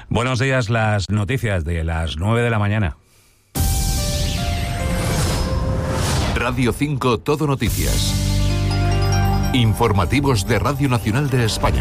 Buenos días, las noticias de las 9 de la mañana. Radio 5 Todo Noticias. Informativos de Radio Nacional de España.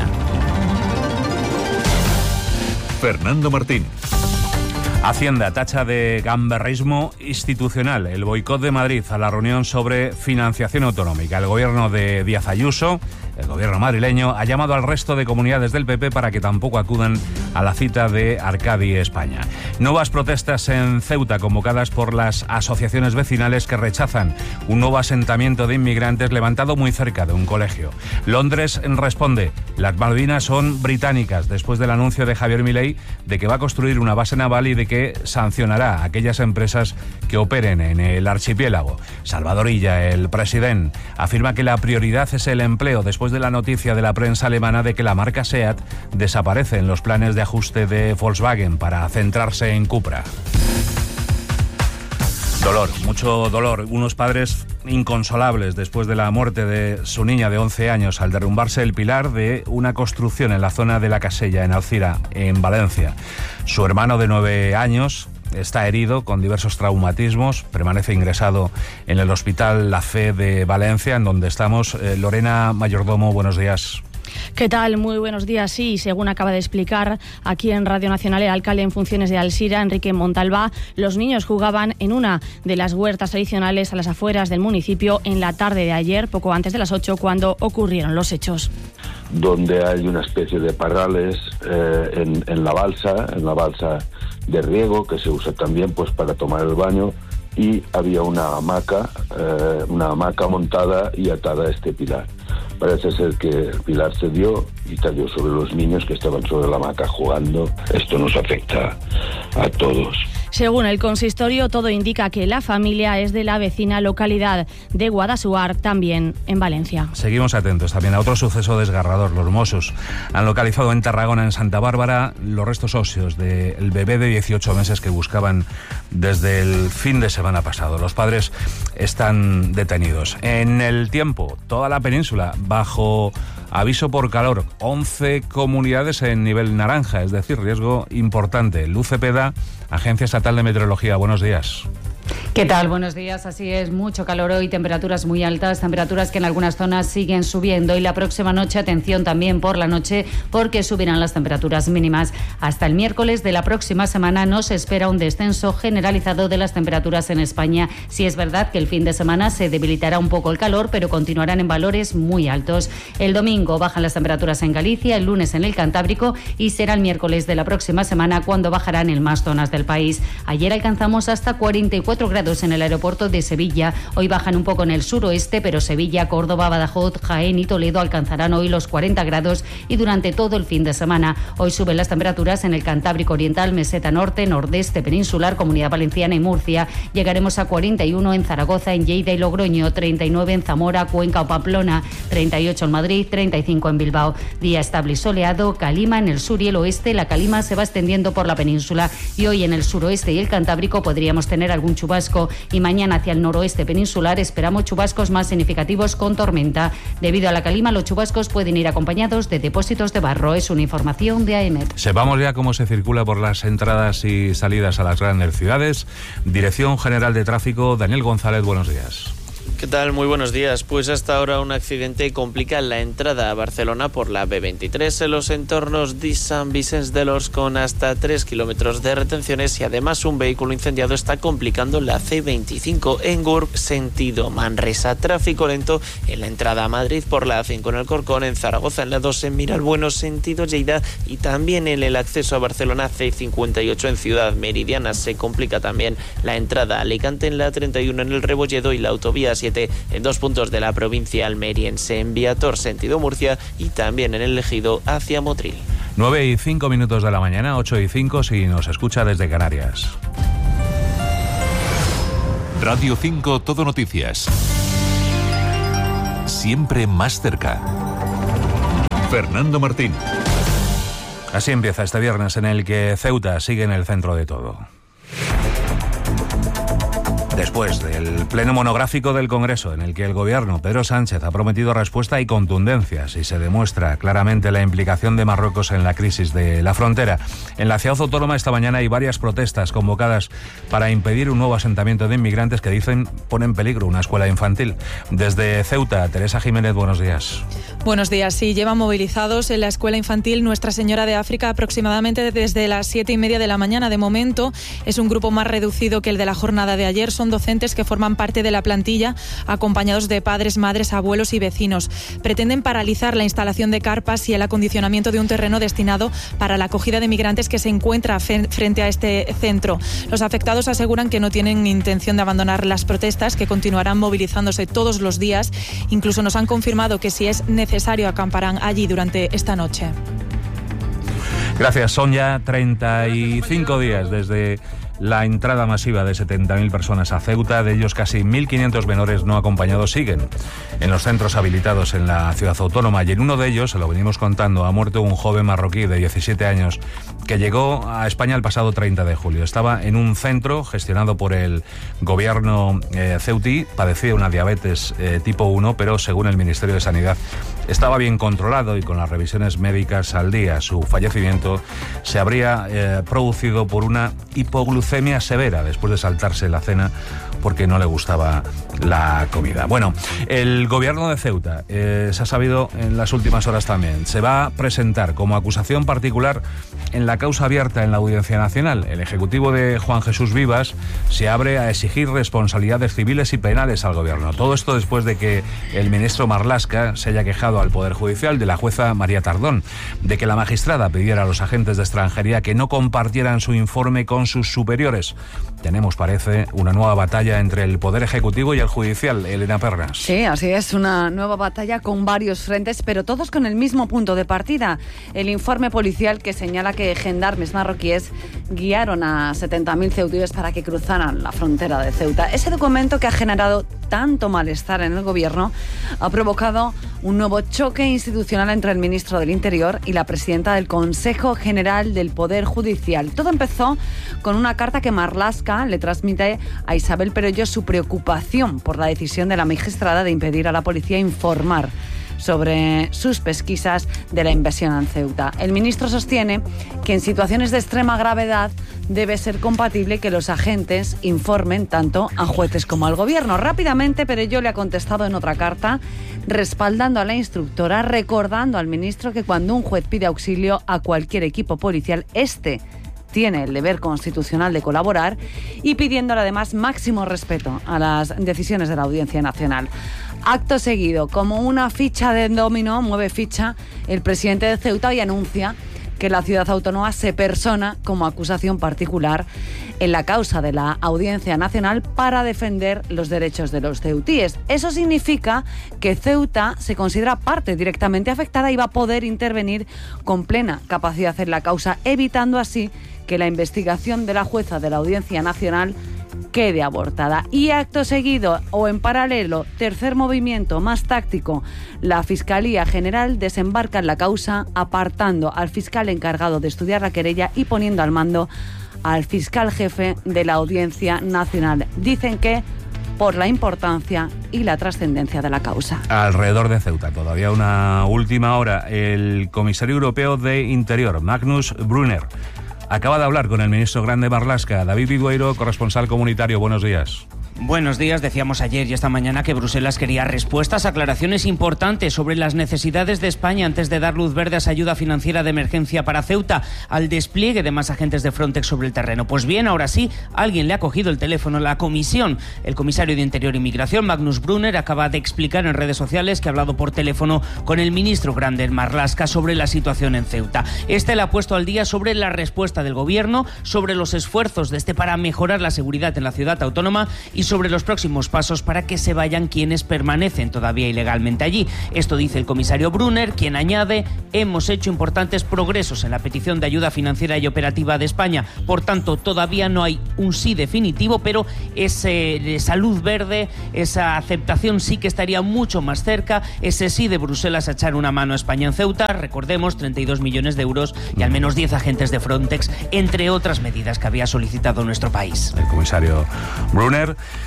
Fernando Martín. Hacienda tacha de gamberrismo institucional el boicot de Madrid a la reunión sobre financiación autonómica. El gobierno de Díaz Ayuso, el gobierno madrileño, ha llamado al resto de comunidades del PP para que tampoco acudan a la cita de Arcadi, España. Nuevas protestas en Ceuta convocadas por las asociaciones vecinales que rechazan un nuevo asentamiento de inmigrantes levantado muy cerca de un colegio. Londres responde: las Malvinas son británicas, después del anuncio de Javier Milei de que va a construir una base naval y de que sancionará a aquellas empresas que operen en el archipiélago. Salvador Illa, el presidente, afirma que la prioridad es el empleo después de la noticia de la prensa alemana de que la marca SEAT desaparece en los planes de ajuste de Volkswagen para centrarse en Cupra. Dolor, mucho dolor. Unos padres inconsolables después de la muerte de su niña de 11 años al derrumbarse el pilar de una construcción en la zona de La Casella, en Alcira, en Valencia. Su hermano de 9 años está herido con diversos traumatismos, permanece ingresado en el Hospital La Fe de Valencia, en donde estamos. Lorena Mayordomo, buenos días. ¿Qué tal? Muy buenos días. Sí, según acaba de explicar aquí en Radio Nacional el alcalde en funciones de Alsira, Enrique Montalbá, los niños jugaban en una de las huertas tradicionales a las afueras del municipio en la tarde de ayer, poco antes de las 8, cuando ocurrieron los hechos. Donde hay una especie de parrales en la balsa de riego que se usa también pues para tomar el baño, y había una hamaca montada y atada a este pilar. Parece ser que el pilar cedió y cayó sobre los niños que estaban sobre la hamaca jugando. Esto nos afecta a todos. Según el consistorio, todo indica que la familia es de la vecina localidad de Guadassuar, también en Valencia. Seguimos atentos también a otro suceso desgarrador. Los Mossos han localizado en Tarragona, en Santa Bárbara, los restos óseos del bebé de 18 meses que buscaban desde el fin de semana pasado. Los padres están detenidos. En el tiempo, toda la península bajo aviso por calor, 11 comunidades en nivel naranja, es decir, riesgo importante. Luz Cepeda, Agencia Estatal de Meteorología, buenos días. ¿Qué tal? Buenos días. Así es, mucho calor hoy, temperaturas muy altas, temperaturas que en algunas zonas siguen subiendo, y la próxima noche, atención también por la noche, porque subirán las temperaturas mínimas. Hasta el miércoles de la próxima semana no se espera un descenso generalizado de las temperaturas en España. Sí es verdad que el fin de semana se debilitará un poco el calor, pero continuarán en valores muy altos. El domingo bajan las temperaturas en Galicia, el lunes en el Cantábrico, y será el miércoles de la próxima semana cuando bajarán en más zonas del país. Ayer alcanzamos hasta 44 grados en el aeropuerto de Sevilla. Hoy bajan un poco en el suroeste, pero Sevilla, Córdoba, Badajoz, Jaén y Toledo alcanzarán hoy los 40 grados y durante todo el fin de semana. Hoy suben las temperaturas en el Cantábrico Oriental, Meseta Norte, Nordeste Peninsular, Comunidad Valenciana y Murcia. Llegaremos a 41 en Zaragoza, en Lleida y Logroño, 39 en Zamora, Cuenca o Pamplona, 38 en Madrid, 35 en Bilbao. Día estable y soleado, calima en el sur y el oeste. La calima se va extendiendo por la península y hoy en el suroeste y el Cantábrico podríamos tener algún chubasco, y mañana hacia el noroeste peninsular esperamos chubascos más significativos con tormenta. Debido a la calima, los chubascos pueden ir acompañados de depósitos de barro. Es una información de AEMET. Sepamos ya cómo se circula por las entradas y salidas a las grandes ciudades. Dirección General de Tráfico, Daniel González, buenos días. ¿Qué tal? Muy buenos días. Pues hasta ahora un accidente complica la entrada a Barcelona por la B23 en los entornos de Sant Vicenç de los, con hasta 3 kilómetros de retenciones, y además un vehículo incendiado está complicando la C25 en Gurb, sentido Manresa. Tráfico lento en la entrada a Madrid por la A5 en Alcorcón, en Zaragoza en la 2 en Miralbueno, sentido Lleida, y también en el acceso a Barcelona C58 en Ciudad Meridiana. Se complica también la entrada a Alicante en la 31 en el Rebolledo y la autovía 7 en 2 puntos de la provincia almeriense, en Viator sentido Murcia, y también en el Ejido hacia Motril. 9:05 de la mañana, 8:05 si nos escucha desde Canarias. Radio 5 Todo Noticias. Siempre más cerca. Fernando Martín. Así empieza este viernes en el que Ceuta sigue en el centro de todo. Después del pleno monográfico del Congreso, en el que el gobierno, Pedro Sánchez, ha prometido respuesta y contundencia si se demuestra claramente la implicación de Marruecos en la crisis de la frontera. En la ciudad autónoma esta mañana hay varias protestas convocadas para impedir un nuevo asentamiento de inmigrantes que dicen pone en peligro una escuela infantil. Desde Ceuta, Teresa Jiménez, buenos días. Buenos días. Sí, llevan movilizados en la escuela infantil Nuestra Señora de África aproximadamente desde las 7:30 de la mañana. De momento es un grupo más reducido que el de la jornada de ayer. Son docentes que forman parte de la plantilla, acompañados de padres, madres, abuelos y vecinos. Pretenden paralizar la instalación de carpas y el acondicionamiento de un terreno destinado para la acogida de migrantes que se encuentra frente a este centro. Los afectados aseguran que no tienen intención de abandonar las protestas, que continuarán movilizándose todos los días. Incluso nos han confirmado que si es necesario acamparán allí durante esta noche. Gracias. Son ya 35 días desde la entrada masiva de 70.000 personas a Ceuta. De ellos, casi 1.500 menores no acompañados siguen en los centros habilitados en la ciudad autónoma. Y en uno de ellos, se lo venimos contando, ha muerto un joven marroquí de 17 años que llegó a España el pasado 30 de julio. Estaba en un centro gestionado por el gobierno ceutí. Padecía una diabetes tipo 1, pero según el Ministerio de Sanidad estaba bien controlado y con las revisiones médicas al día. Su fallecimiento se habría producido por una hipoglucemia severa después de saltarse la cena porque no le gustaba la comida. Bueno, el gobierno de Ceuta, se ha sabido en las últimas horas también, se va a presentar como acusación particular en la causa abierta en la Audiencia Nacional. El Ejecutivo de Juan Jesús Vivas se abre a exigir responsabilidades civiles y penales al gobierno. Todo esto después de que el ministro Marlaska se haya quejado al Poder Judicial de la jueza María Tardón, de que la magistrada pidiera a los agentes de extranjería que no compartieran su informe con sus superiores. Tenemos, parece, una nueva batalla entre el Poder Ejecutivo y el Judicial. Elena Pernas. Sí, así es, una nueva batalla con varios frentes, pero todos con el mismo punto de partida. El informe policial que señala que gendarmes marroquíes guiaron a 70.000 ceutíes para que cruzaran la frontera de Ceuta. Ese documento, que ha generado tanto malestar en el gobierno, ha provocado un nuevo choque institucional entre el ministro del Interior y la presidenta del Consejo General del Poder Judicial. Todo empezó con una carta que Marlaska le transmite a Isabel Perello su preocupación por la decisión de la magistrada de impedir a la policía informar sobre sus pesquisas de la invasión en Ceuta. El ministro sostiene que en situaciones de extrema gravedad debe ser compatible que los agentes informen tanto a jueces como al gobierno. Rápidamente, Perello le ha contestado en otra carta, respaldando a la instructora, recordando al ministro que cuando un juez pide auxilio a cualquier equipo policial, tiene el deber constitucional de colaborar, y pidiéndole además máximo respeto a las decisiones de la Audiencia Nacional. Acto seguido, como una ficha de dominó, mueve ficha el presidente de Ceuta y anuncia que la ciudad autónoma se persona como acusación particular en la causa de la Audiencia Nacional para defender los derechos de los ceutíes. Eso significa que Ceuta se considera parte directamente afectada y va a poder intervenir con plena capacidad en la causa, evitando así que la investigación de la jueza de la Audiencia Nacional quede abortada. Y acto seguido, o en paralelo, tercer movimiento más táctico, la Fiscalía General desembarca en la causa, apartando al fiscal encargado de estudiar la querella y poniendo al mando al fiscal jefe de la Audiencia Nacional. Dicen que por la importancia y la trascendencia de la causa. Alrededor de Ceuta, todavía una última hora, el comisario europeo de Interior, Magnus Brunner, acaba de hablar con el ministro grande Marlaska. David Vidueiro, corresponsal comunitario, buenos días. Buenos días. Decíamos ayer y esta mañana que Bruselas quería respuestas, aclaraciones importantes sobre las necesidades de España antes de dar luz verde a esa ayuda financiera de emergencia para Ceuta, al despliegue de más agentes de Frontex sobre el terreno. Pues bien, ahora sí, alguien le ha cogido el teléfono a la comisión. El comisario de Interior y Migración, Magnus Brunner, acaba de explicar en redes sociales que ha hablado por teléfono con el ministro grande Marlaska sobre la situación en Ceuta. Le ha puesto al día sobre la respuesta del gobierno, sobre los esfuerzos de para mejorar la seguridad en la ciudad autónoma y sobre los próximos pasos para que se vayan quienes permanecen todavía ilegalmente allí. Esto dice el comisario Brunner, quien añade: hemos hecho importantes progresos en la petición de ayuda financiera y operativa de España. Por tanto, todavía no hay un sí definitivo, pero esa luz verde, esa aceptación sí que estaría mucho más cerca, ese sí de Bruselas a echar una mano a España en Ceuta. Recordemos, 32 millones de euros y al menos 10 agentes de Frontex, entre otras medidas que había solicitado nuestro país. El comisario Brunner.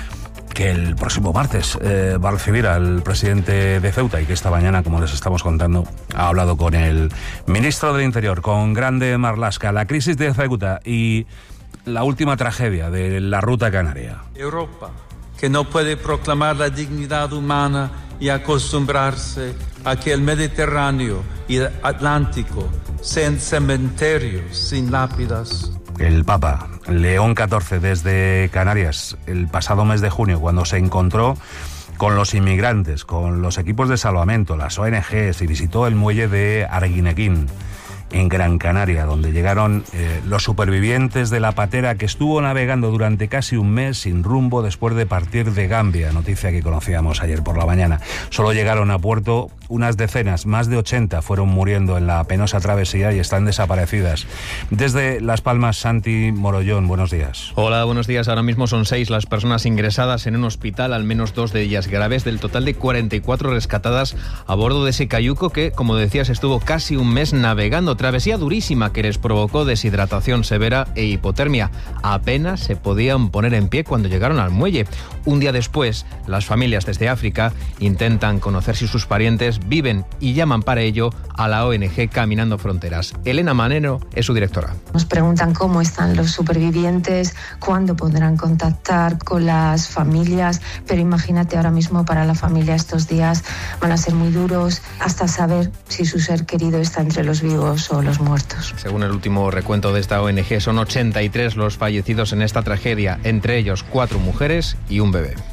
que el próximo martes va a recibir al presidente de Ceuta y que esta mañana, como les estamos contando, ha hablado con el ministro del Interior, con Grande Marlaska. La crisis de Ceuta y la última tragedia de la ruta canaria. Europa, que no puede proclamar la dignidad humana y acostumbrarse a que el Mediterráneo y el Atlántico sean cementerios sin lápidas. El Papa León XIV desde Canarias el pasado mes de junio, cuando se encontró con los inmigrantes, con los equipos de salvamento, las ONGs, y visitó el muelle de Arguineguín, en Gran Canaria, donde llegaron los supervivientes de la patera que estuvo navegando durante casi un mes sin rumbo después de partir de Gambia, noticia que conocíamos ayer por la mañana. Solo llegaron a puerto unas decenas, más de 80 fueron muriendo en la penosa travesía y están desaparecidas. Desde Las Palmas, Santi Morollón, buenos días. Hola, buenos días. Ahora mismo son 6 las personas ingresadas en un hospital, al menos 2 de ellas graves, del total de 44 rescatadas a bordo de ese cayuco que, como decías, estuvo casi un mes navegando. Travesía durísima que les provocó deshidratación severa e hipotermia. Apenas se podían poner en pie cuando llegaron al muelle. Un día después, las familias desde África intentan conocer si sus parientes viven y llaman para ello a la ONG Caminando Fronteras. Elena Manero es su directora. Nos preguntan cómo están los supervivientes, cuándo podrán contactar con las familias, pero imagínate ahora mismo para la familia estos días van a ser muy duros hasta saber si su ser querido está entre los vivos o los muertos. Según el último recuento de esta ONG, son 83 los fallecidos en esta tragedia, entre ellos 4 mujeres y un bebé.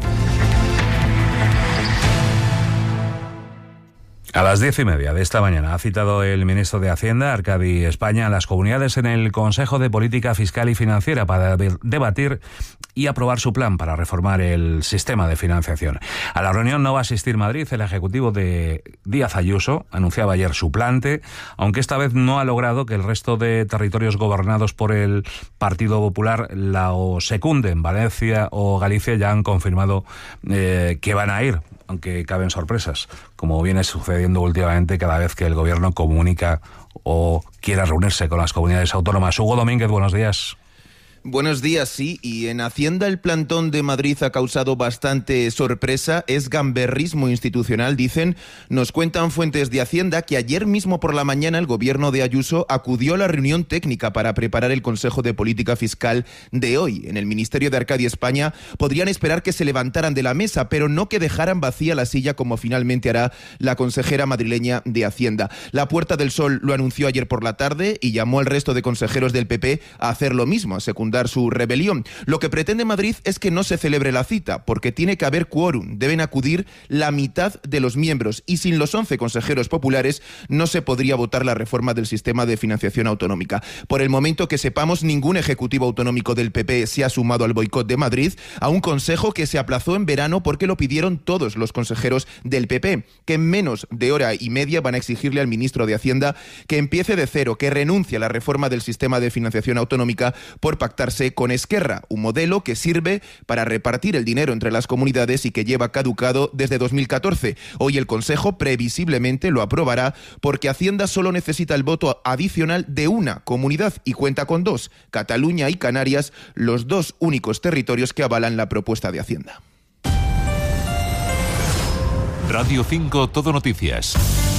A las 10:30 de esta mañana ha citado el ministro de Hacienda, Arcadi España, a las comunidades en el Consejo de Política Fiscal y Financiera para debatir y aprobar su plan para reformar el sistema de financiación. A la reunión no va a asistir Madrid. El ejecutivo de Díaz Ayuso anunciaba ayer su plante, aunque esta vez no ha logrado que el resto de territorios gobernados por el Partido Popular la secunden. Valencia o Galicia ya han confirmado que van a ir, aunque caben sorpresas, como viene sucediendo últimamente cada vez que el gobierno comunica o quiera reunirse con las comunidades autónomas. Hugo Domínguez, buenos días. Buenos días, sí, y en Hacienda el plantón de Madrid ha causado bastante sorpresa, es gamberrismo institucional, dicen. Nos cuentan fuentes de Hacienda que ayer mismo por la mañana el gobierno de Ayuso acudió a la reunión técnica para preparar el Consejo de Política Fiscal de hoy. En el Ministerio de Arcadi España podrían esperar que se levantaran de la mesa, pero no que dejaran vacía la silla como finalmente hará la consejera madrileña de Hacienda. La Puerta del Sol lo anunció ayer por la tarde y llamó al resto de consejeros del PP a hacer lo mismo, a secundar su rebelión. Lo que pretende Madrid es que no se celebre la cita, porque tiene que haber quórum. Deben acudir la mitad de los miembros y sin los 11 consejeros populares no se podría votar la reforma del sistema de financiación autonómica. Por el momento que sepamos, ningún ejecutivo autonómico del PP se ha sumado al boicot de Madrid, a un consejo que se aplazó en verano porque lo pidieron todos los consejeros del PP, que en menos de hora y media van a exigirle al ministro de Hacienda que empiece de cero, que renuncie a la reforma del sistema de financiación autonómica por pactar con Esquerra, un modelo que sirve para repartir el dinero entre las comunidades y que lleva caducado desde 2014. Hoy el Consejo previsiblemente lo aprobará porque Hacienda solo necesita el voto adicional de una comunidad y cuenta con 2, Cataluña y Canarias, los 2 únicos territorios que avalan la propuesta de Hacienda. Radio 5 Todo Noticias.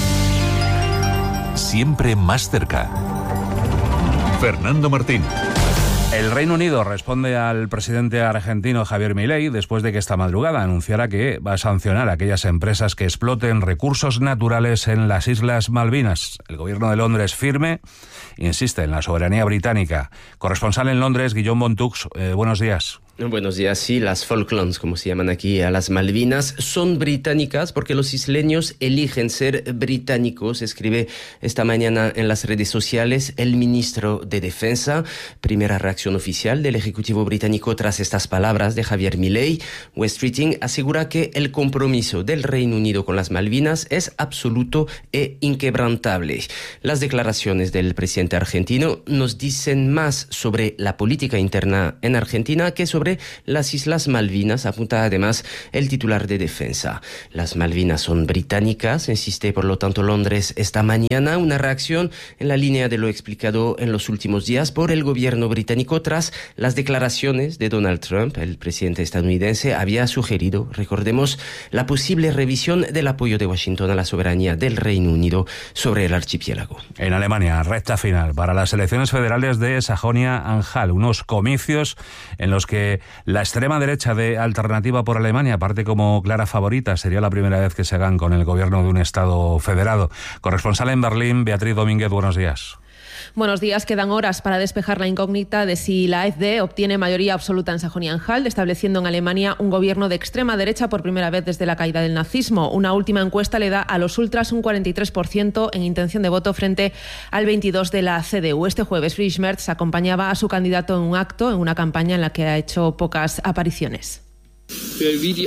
Siempre más cerca. Fernando Martín. El Reino Unido responde al presidente argentino Javier Milei después de que esta madrugada anunciara que va a sancionar a aquellas empresas que exploten recursos naturales en las Islas Malvinas. El gobierno de Londres firme insiste en la soberanía británica. Corresponsal en Londres, Guillaume Bontux, buenos días. Buenos días, sí, las Falklands, como se llaman aquí, a las Malvinas, son británicas porque los isleños eligen ser británicos, escribe esta mañana en las redes sociales el ministro de Defensa. Primera reacción oficial del Ejecutivo británico tras estas palabras de Javier Milei. West Streeting asegura que el compromiso del Reino Unido con las Malvinas es absoluto e inquebrantable. Las declaraciones del presidente argentino nos dicen más sobre la política interna en Argentina que sobre sobre las Islas Malvinas, apunta además el titular de Defensa. Las Malvinas son británicas, insiste por lo tanto Londres esta mañana, una reacción en la línea de lo explicado en los últimos días por el gobierno británico tras las declaraciones de Donald Trump. El presidente estadounidense había sugerido, recordemos, la posible revisión del apoyo de Washington a la soberanía del Reino Unido sobre el archipiélago. En Alemania, recta final para las elecciones federales de Sajonia-Anhalt, unos comicios en los que la extrema derecha de Alternativa por Alemania parte como clara favorita. Sería la primera vez que se hagan con el gobierno de un Estado federado. Corresponsal en Berlín, Beatriz Domínguez, buenos días. Buenos días. Quedan horas para despejar la incógnita de si la AfD obtiene mayoría absoluta en Sajonia-Anhalt, estableciendo en Alemania un gobierno de extrema derecha por primera vez desde la caída del nazismo. Una última encuesta le da a los ultras un 43% en intención de voto frente al 22% de la CDU. Este jueves, Friedrich Merz acompañaba a su candidato en un acto, en una campaña en la que ha hecho pocas apariciones. Y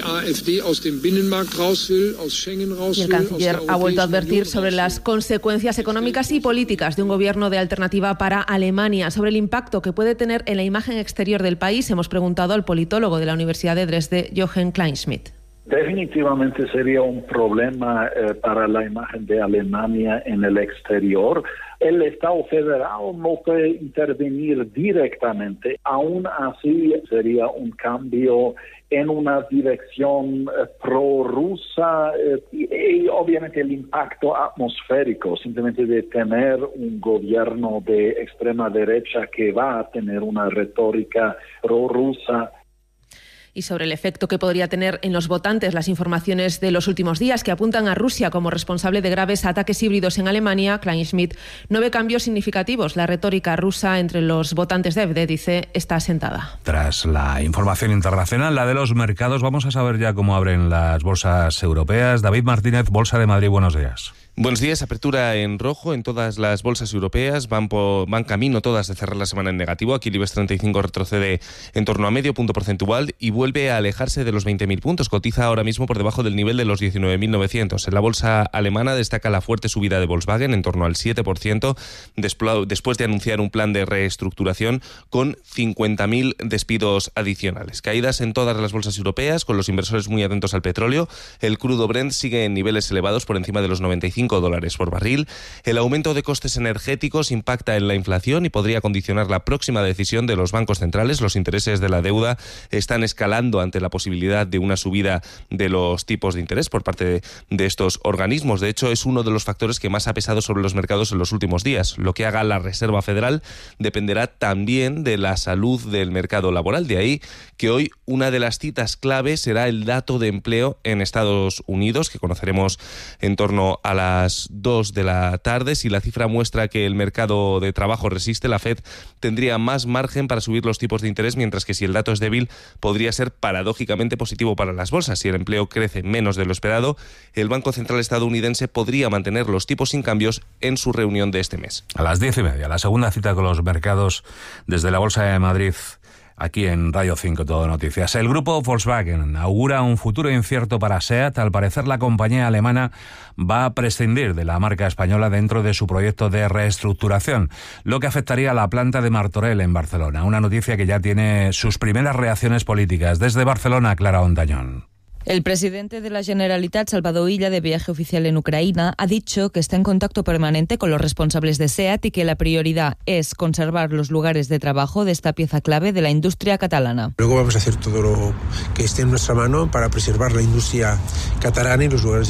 el canciller ha vuelto a advertir sobre las consecuencias económicas y políticas de un gobierno de alternativa para Alemania. Sobre el impacto que puede tener en la imagen exterior del país, hemos preguntado al politólogo de la Universidad de Dresde, Jochen Kleinschmidt. Definitivamente sería un problema para la imagen de Alemania en el exterior. El Estado federal no puede intervenir directamente. Aún así, sería un cambio en una dirección prorrusa y obviamente el impacto atmosférico, simplemente de tener un gobierno de extrema derecha que va a tener una retórica prorrusa. Y sobre el efecto que podría tener en los votantes las informaciones de los últimos días que apuntan a Rusia como responsable de graves ataques híbridos en Alemania, Kleinschmidt no ve cambios significativos. La retórica rusa entre los votantes de AfD, dice, está asentada. Tras la información internacional, la de los mercados, vamos a saber ya cómo abren las bolsas europeas. David Martínez, Bolsa de Madrid, buenos días. Buenos días. Apertura en rojo en todas las bolsas europeas. Van camino todas de cerrar la semana en negativo. Aquí el IBEX 35 retrocede en torno a medio punto porcentual y vuelve a alejarse de los 20.000 puntos. Cotiza ahora mismo por debajo del nivel de los 19.900. En la bolsa alemana destaca la fuerte subida de Volkswagen en torno al 7%, después de anunciar un plan de reestructuración con 50.000 despidos adicionales. Caídas en todas las bolsas europeas, con los inversores muy atentos al petróleo. El crudo Brent sigue en niveles elevados por encima de los $95 por barril. El aumento de costes energéticos impacta en la inflación y podría condicionar la próxima decisión de los bancos centrales. Los intereses de la deuda están escalando ante la posibilidad de una subida de los tipos de interés por parte de estos organismos. De hecho, es uno de los factores que más ha pesado sobre los mercados en los últimos días. Lo que haga la Reserva Federal dependerá también de la salud del mercado laboral. De ahí que hoy una de las citas clave será el dato de empleo en Estados Unidos, que conoceremos en torno a las 2 de la tarde. Si la cifra muestra que el mercado de trabajo resiste, la FED tendría más margen para subir los tipos de interés, mientras que si el dato es débil, podría ser paradójicamente positivo para las bolsas. Si el empleo crece menos de lo esperado, el Banco Central estadounidense podría mantener los tipos sin cambios en su reunión de este mes. A las 10:30, la segunda cita con los mercados desde la Bolsa de Madrid. Aquí en Radio 5 Todo Noticias. El grupo Volkswagen augura un futuro incierto para SEAT. Al parecer, la compañía alemana va a prescindir de la marca española dentro de su proyecto de reestructuración, lo que afectaría a la planta de Martorell en Barcelona. Una noticia que ya tiene sus primeras reacciones políticas. Desde Barcelona, Clara Ontañón. El presidente de la Generalitat, Salvador Illa, de viaje oficial en Ucrania, ha dicho que está en contacto permanente con los responsables de SEAT y que la prioridad es conservar los lugares de trabajo de esta pieza clave de la industria catalana. Luego vamos a hacer todo lo que esté en nuestra mano para preservar la industria catalana y los lugares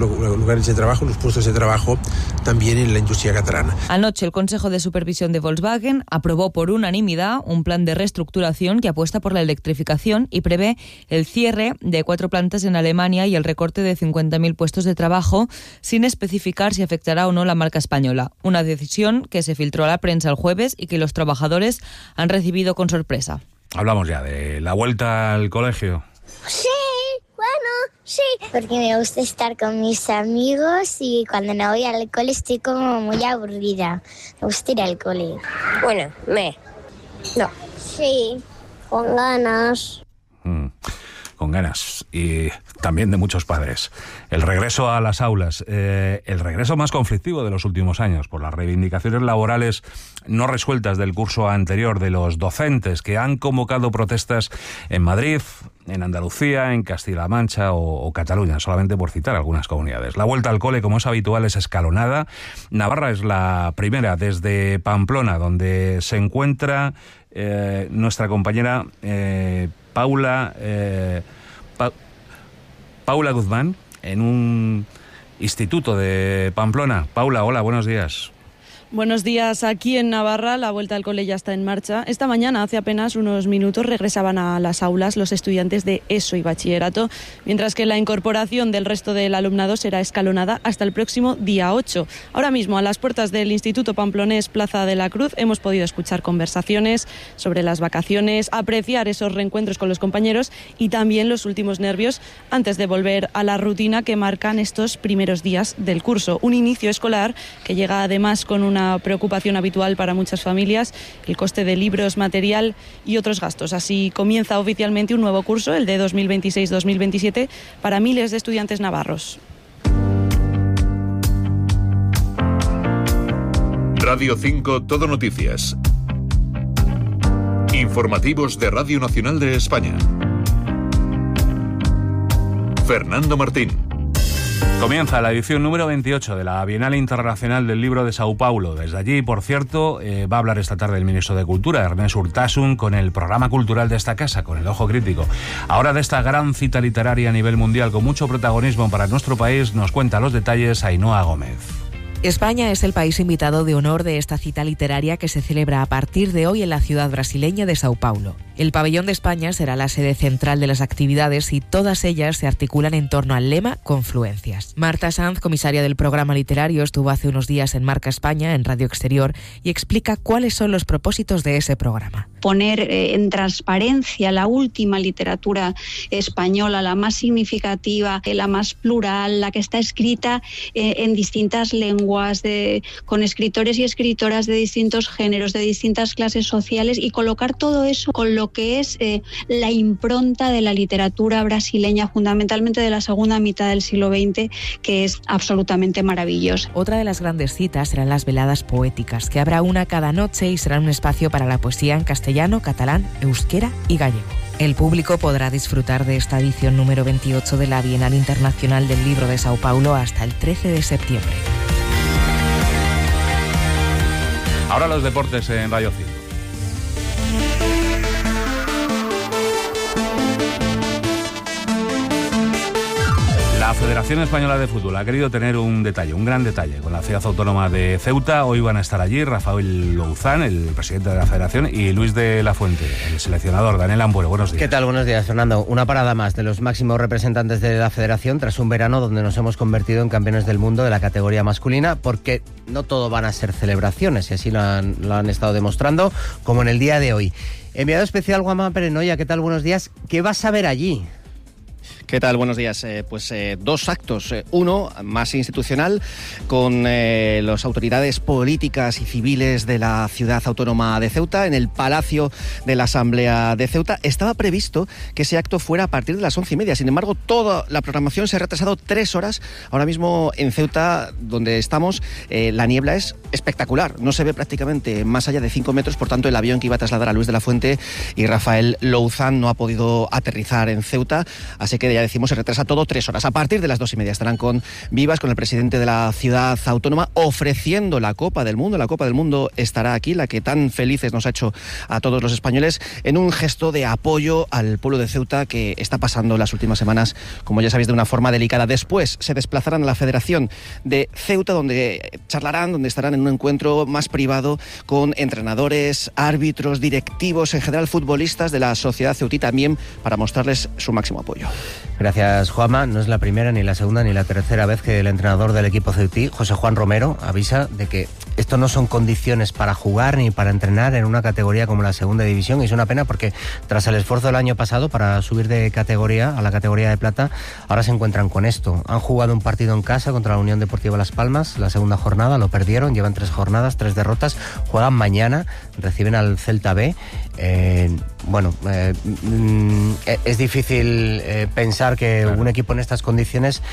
de trabajo, los puestos de trabajo también en la industria catalana. Anoche el Consejo de Supervisión de Volkswagen aprobó por unanimidad un plan de reestructuración que apuesta por la electrificación y prevé el cierre de 4 plantas en Alemania y el recorte de 50.000 puestos de trabajo, sin especificar si afectará o no la marca española. Una decisión que se filtró a la prensa el jueves y que los trabajadores han recibido con sorpresa. Hablamos ya de la vuelta al colegio. Sí, bueno, sí. Porque me gusta estar con mis amigos y cuando no voy al cole estoy como muy aburrida. Me gusta ir al cole. Bueno, no. Sí, con ganas. con ganas, y también de muchos padres. El regreso a las aulas, el regreso más conflictivo de los últimos años, por las reivindicaciones laborales no resueltas del curso anterior de los docentes, que han convocado protestas en Madrid, en Andalucía, en Castilla-La Mancha o Cataluña, solamente por citar algunas comunidades. La vuelta al cole, como es habitual, es escalonada. Navarra es la primera, desde Pamplona, donde se encuentra nuestra compañera Paula Guzmán, en un instituto de Pamplona. Paula, hola, buenos días. Buenos días. Aquí en Navarra la vuelta al cole ya está en marcha. Esta mañana, hace apenas unos minutos, regresaban a las aulas los estudiantes de ESO y bachillerato, mientras que la incorporación del resto del alumnado será escalonada hasta el próximo día 8. Ahora mismo, a las puertas del Instituto Pamplonés Plaza de la Cruz, hemos podido escuchar conversaciones sobre las vacaciones, apreciar esos reencuentros con los compañeros y también los últimos nervios antes de volver a la rutina que marcan estos primeros días del curso. Un inicio escolar que llega además con una preocupación habitual para muchas familias: el coste de libros, material y otros gastos. Así comienza oficialmente un nuevo curso, el de 2026-2027, para miles de estudiantes navarros. Radio 5 Todo Noticias. Informativos de Radio Nacional de España. Fernando Martín. Comienza la edición número 28 de la Bienal Internacional del Libro de Sao Paulo. Desde allí, por cierto, va a hablar esta tarde el ministro de Cultura, Ernest Urtasun, con el programa cultural de esta casa, con el Ojo Crítico. Ahora, de esta gran cita literaria a nivel mundial con mucho protagonismo para nuestro país, nos cuenta los detalles Ainhoa Gómez. España es el país invitado de honor de esta cita literaria que se celebra a partir de hoy en la ciudad brasileña de Sao Paulo. El pabellón de España será la sede central de las actividades y todas ellas se articulan en torno al lema Confluencias. Marta Sanz, comisaria del programa literario, estuvo hace unos días en Marca España, en Radio Exterior, y explica cuáles son los propósitos de ese programa. Poner en transparencia la última literatura española, la más significativa, la más plural, la que está escrita en distintas lenguas, con escritores y escritoras de distintos géneros, de distintas clases sociales, y colocar todo eso con lo que es la impronta de la literatura brasileña, fundamentalmente de la segunda mitad del siglo XX, que es absolutamente maravillosa. Otra de las grandes citas serán las veladas poéticas, que habrá una cada noche y serán un espacio para la poesía en castellano, catalán, euskera y gallego. El público podrá disfrutar de esta edición número 28 de la Bienal Internacional del Libro de Sao Paulo hasta el 13 de septiembre. Ahora los deportes en Radio 5. La Federación Española de Fútbol ha querido tener un detalle, un gran detalle, con la ciudad autónoma de Ceuta. Hoy van a estar allí Rafael Louzán, el presidente de la Federación, y Luis de la Fuente, el seleccionador. Daniel Ambuero, buenos días. ¿Qué tal? Buenos días, Fernando. Una parada más de los máximos representantes de la Federación tras un verano donde nos hemos convertido en campeones del mundo de la categoría masculina, porque no todo van a ser celebraciones, y así lo han estado demostrando, como en el día de hoy. Enviado especial Juanma Perenoia, ¿qué tal? Buenos días. ¿Qué vas a ver allí? ¿Qué tal? Buenos días. Dos actos. Uno más institucional con las autoridades políticas y civiles de la ciudad autónoma de Ceuta en el Palacio de la Asamblea de Ceuta. Estaba previsto que ese acto fuera a partir de las 11:30. Sin embargo, toda la programación se ha retrasado 3 horas. Ahora mismo en Ceuta, donde estamos, la niebla es espectacular. No se ve prácticamente más allá de 5 metros. Por tanto, el avión que iba a trasladar a Luis de la Fuente y Rafael Louzán no ha podido aterrizar en Ceuta. Así que ya decimos, se retrasa todo 3 horas. A partir de las 2:30 estarán con Vivas, con el presidente de la ciudad autónoma, ofreciendo la Copa del Mundo. La Copa del Mundo estará aquí, la que tan felices nos ha hecho a todos los españoles, en un gesto de apoyo al pueblo de Ceuta, que está pasando las últimas semanas, como ya sabéis, de una forma delicada. Después se desplazarán a la Federación de Ceuta, donde charlarán, donde estarán en un encuentro más privado con entrenadores, árbitros, directivos, en general futbolistas de la sociedad ceutí, también para mostrarles su máximo apoyo. Gracias, Juanma. No es la primera, ni la segunda, ni la tercera vez que el entrenador del equipo ceutí, José Juan Romero, avisa de que esto no son condiciones para jugar ni para entrenar en una categoría como la segunda división, y es una pena porque tras el esfuerzo del año pasado para subir de categoría a la categoría de plata, ahora se encuentran con esto. Han jugado un partido en casa contra la Unión Deportiva Las Palmas, la segunda jornada, lo perdieron, llevan 3 jornadas, 3 derrotas, juegan mañana, reciben al Celta B. Es difícil pensar que un equipo en estas condiciones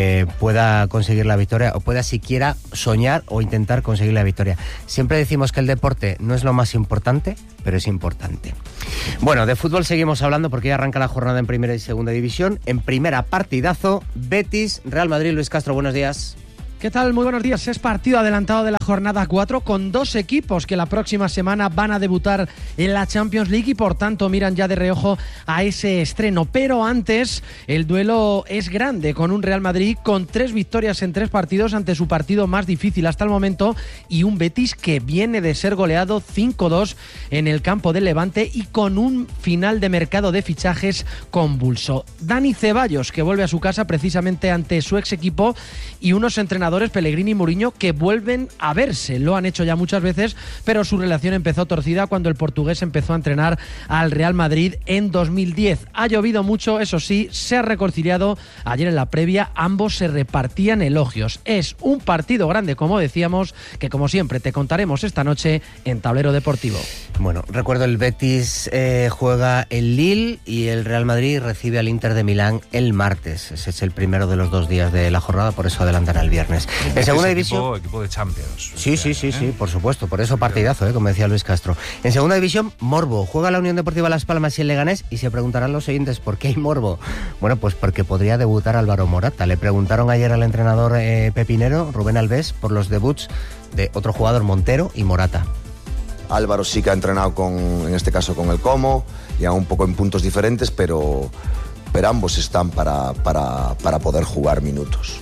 pueda conseguir la victoria o pueda siquiera soñar o intentar conseguir la victoria. Siempre decimos que el deporte no es lo más importante, pero es importante. Bueno, de fútbol seguimos hablando porque ya arranca la jornada en primera y segunda división. En primera, partidazo, Betis, Real Madrid. Luis Castro, buenos días. ¿Qué tal? Muy buenos días. Es partido adelantado de la jornada 4 con 2 equipos que la próxima semana van a debutar en la Champions League y por tanto miran ya de reojo a ese estreno. Pero antes el duelo es grande, con un Real Madrid con 3 victorias en 3 partidos ante su partido más difícil hasta el momento y un Betis que viene de ser goleado 5-2 en el campo del Levante y con un final de mercado de fichajes convulso. Dani Ceballos, que vuelve a su casa precisamente ante su ex equipo, y unos entrenadores Pellegrini y Mourinho que vuelven a verse. Lo han hecho ya muchas veces, pero su relación empezó torcida cuando el portugués empezó a entrenar al Real Madrid en 2010. Ha llovido mucho, eso sí, se ha reconciliado. Ayer en la previa ambos se repartían elogios. Es un partido grande, como decíamos, que como siempre te contaremos esta noche en Tablero Deportivo. Bueno, recuerdo el Betis juega el Lille y el Real Madrid recibe al Inter de Milán el martes. Ese es el primero de los 2 días de la jornada, por eso adelantan al viernes. En segunda división... Equipo de Champions. Sí, por supuesto, por eso partidazo, como decía Luis Castro. En segunda división, morbo. Juega la Unión Deportiva Las Palmas y el Leganés y se preguntarán los oyentes, ¿por qué hay morbo? Bueno, pues porque podría debutar Álvaro Morata. Le preguntaron ayer al entrenador pepinero, Rubén Alves, por los debuts de otro jugador, Montero y Morata. Álvaro sí que ha entrenado en este caso con el Como, ya un poco en puntos diferentes, pero ambos están para poder jugar minutos.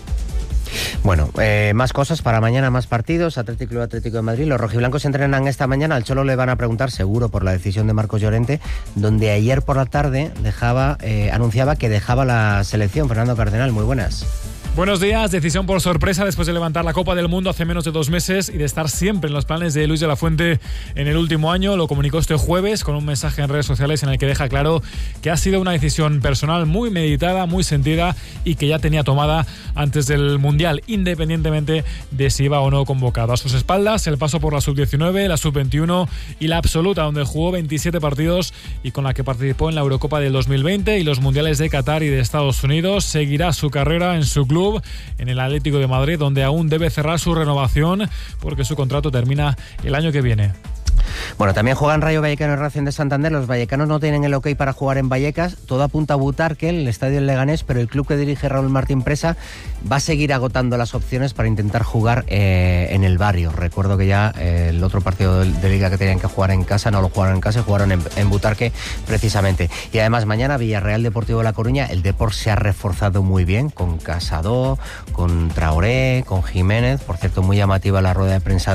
Bueno, más cosas para mañana, más partidos. Atlético de Madrid. Los rojiblancos entrenan esta mañana. Al Cholo le van a preguntar seguro por la decisión de Marcos Llorente, donde ayer por la tarde anunciaba que dejaba la selección. Fernando Cardenal, muy buenas. Buenos días. Decisión por sorpresa después de levantar la Copa del Mundo hace menos de 2 meses y de estar siempre en los planes de Luis de la Fuente en el último año. Lo comunicó este jueves con un mensaje en redes sociales en el que deja claro que ha sido una decisión personal muy meditada, muy sentida y que ya tenía tomada antes del Mundial, independientemente de si iba o no convocado. A sus espaldas el paso por la Sub-19, la Sub-21 y la Absoluta, donde jugó 27 partidos y con la que participó en la Eurocopa del 2020 y los Mundiales de Qatar y de Estados Unidos. Seguirá su carrera en su club, en el Atlético de Madrid, donde aún debe cerrar su renovación porque su contrato termina el año que viene. Bueno, también juegan Rayo Vallecano y Racing de Santander. Los vallecanos no tienen el ok para jugar en Vallecas. Todo apunta a Butarque, el estadio del Leganés, pero el club que dirige Raúl Martín Presa va a seguir agotando las opciones para intentar jugar en el barrio. Recuerdo que ya el otro partido de Liga que tenían que jugar en casa, no lo jugaron en casa, jugaron en Butarque precisamente. Y además mañana Villarreal Deportivo de La Coruña. El Depor se ha reforzado muy bien con Casado, con Traoré, con Jiménez. Por cierto, muy llamativa la rueda de prensa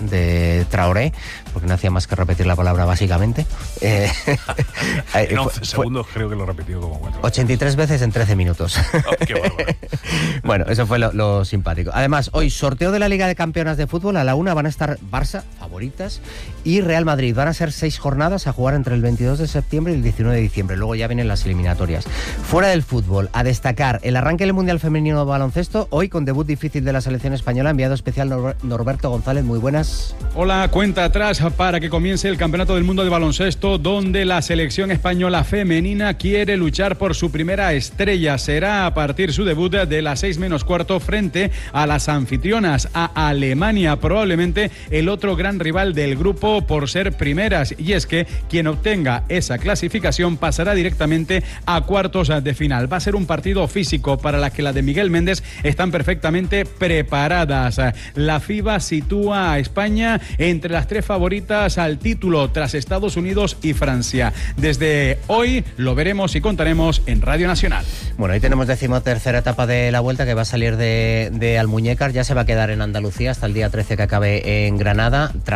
de Traoré, porque no hacía más que repetir la palabra básicamente. En 11 segundos creo que lo repetió como 4 veces. 83 veces en 13 minutos. Oh, qué bárbaro. Bueno, eso fue lo simpático. Además, hoy sorteo de la Liga de Campeonas de Fútbol. A la 1 van a estar Barça, favoritas, y Real Madrid. Van a ser 6 jornadas a jugar entre el 22 de septiembre y el 19 de diciembre. Luego ya vienen las eliminatorias. Fuera del fútbol, a destacar el arranque del Mundial Femenino de Baloncesto. Hoy con debut difícil de la selección española. Enviado especial Norberto González. Muy buenas. Hola, cuenta atrás para que comience el Campeonato del Mundo de Baloncesto, donde la selección española femenina quiere luchar por su primera estrella. Será a partir su debut de las 6:15 frente a las anfitrionas, a Alemania, probablemente el otro gran rival del grupo por ser primeras. Y es que quien obtenga esa clasificación pasará directamente a cuartos de final. Va a ser un partido físico para la que la de Miguel Méndez están perfectamente preparadas. La FIBA sitúa a España entre las 3 favoritas al título tras Estados Unidos y Francia. Desde hoy lo veremos y contaremos en Radio Nacional. Bueno, hoy tenemos 13ª etapa de la Vuelta que va a salir de Almuñécar, ya se va a quedar en Andalucía hasta el día 13 que acabe en Granada. Tras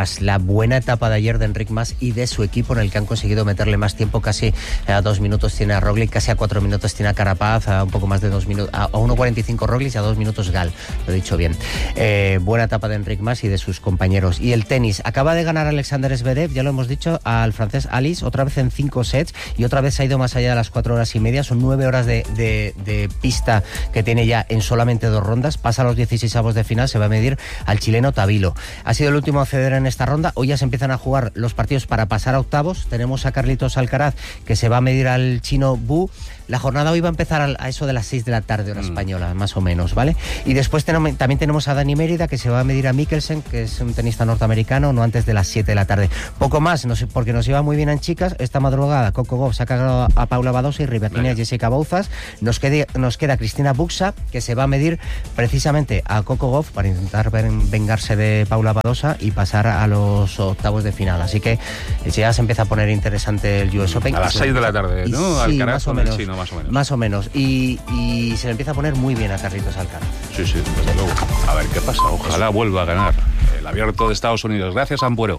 tras la buena etapa de ayer de Enric Mas y de su equipo, en el que han conseguido meterle más tiempo, casi a 2 minutos tiene a Roglic, casi a 4 minutos tiene a Carapaz, a un poco más de 2 minutos, a 1.45 Roglic y a 2 minutos Gal, lo he dicho bien. Buena etapa de Enric Mas y de sus compañeros. Y el tenis, acaba de ganar Alexander Zverev, ya lo hemos dicho, al francés Alice, otra vez en 5 sets, y otra vez se ha ido más allá de las 4 horas y media. Son 9 horas de pista que tiene ya en solamente 2 rondas. Pasa a los 16avos de final, se va a medir al chileno Tabilo. Ha sido el último a ceder en esta ronda. Hoy ya se empiezan a jugar los partidos para pasar a octavos. Tenemos a Carlitos Alcaraz, que se va a medir al chino Bu. La jornada hoy va a empezar a eso de las 6 de la tarde, hora española, más o menos, ¿vale? Y después también tenemos a Dani Mérida, que se va a medir a Mikkelsen, que es un tenista norteamericano, no antes de las 7 de la tarde. Poco más, no sé, porque nos iba muy bien en chicas. Esta madrugada Coco Gauff se ha cagado a Paula Badosa y Rivaquina Jessica Bouzas. Nos queda Cristina Buxa, que se va a medir precisamente a Coco Gauff para intentar vengarse de Paula Badosa y pasar a los octavos de final. Así que ya se empieza a poner interesante el US Open. A las 6 de la tarde, ¿no? Sí, Alcaraz más o menos. Chino, más o menos. Más o menos. Y se le empieza a poner muy bien a Carlitos Alcaraz. Sí, desde luego. A ver qué pasa. Ojalá vuelva a ganar el Abierto de Estados Unidos. Gracias, Ampuero.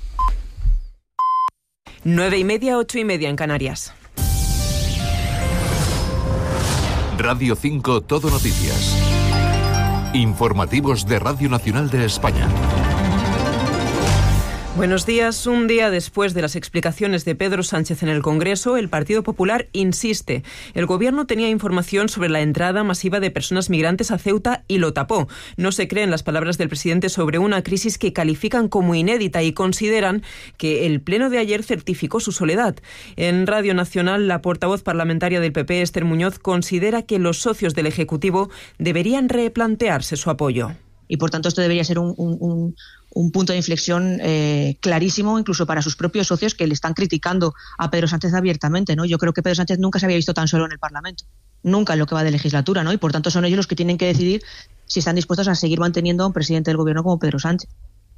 9:30, 8:30 en Canarias. Radio 5 Todo Noticias. Informativos de Radio Nacional de España. Buenos días. Un día después de las explicaciones de Pedro Sánchez en el Congreso, el Partido Popular insiste. El Gobierno tenía información sobre la entrada masiva de personas migrantes a Ceuta y lo tapó. No se creen las palabras del presidente sobre una crisis que califican como inédita y consideran que el pleno de ayer certificó su soledad. En Radio Nacional, la portavoz parlamentaria del PP, Esther Muñoz, considera que los socios del Ejecutivo deberían replantearse su apoyo. Y por tanto esto debería ser un punto de inflexión clarísimo, incluso para sus propios socios que le están criticando a Pedro Sánchez abiertamente, ¿no? Yo creo que Pedro Sánchez nunca se había visto tan solo en el Parlamento, nunca en lo que va de legislatura, ¿no? Y por tanto son ellos los que tienen que decidir si están dispuestos a seguir manteniendo a un presidente del Gobierno como Pedro Sánchez.